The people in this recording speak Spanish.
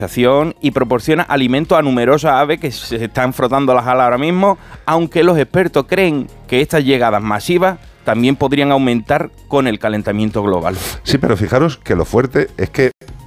y proporciona alimento a numerosas aves que se están frotando las alas ahora mismo, aunque los expertos creen que estas llegadas masivas también podrían aumentar con el calentamiento global. Sí, pero fijaros que lo fuerte es que